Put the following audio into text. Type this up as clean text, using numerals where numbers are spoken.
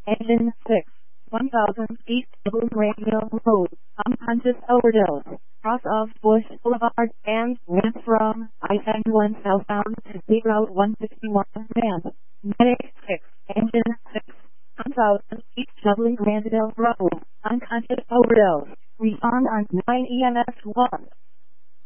Engine 6, 1000 East Dublin Radio Road, unconscious overdose, cross of Bush Boulevard, and went from I-71 southbound to State Route 161, man. Medic 6, Engine 6, 1000 East Dublin Granville Road, unconscious overdose, respond on 9 EMS 1.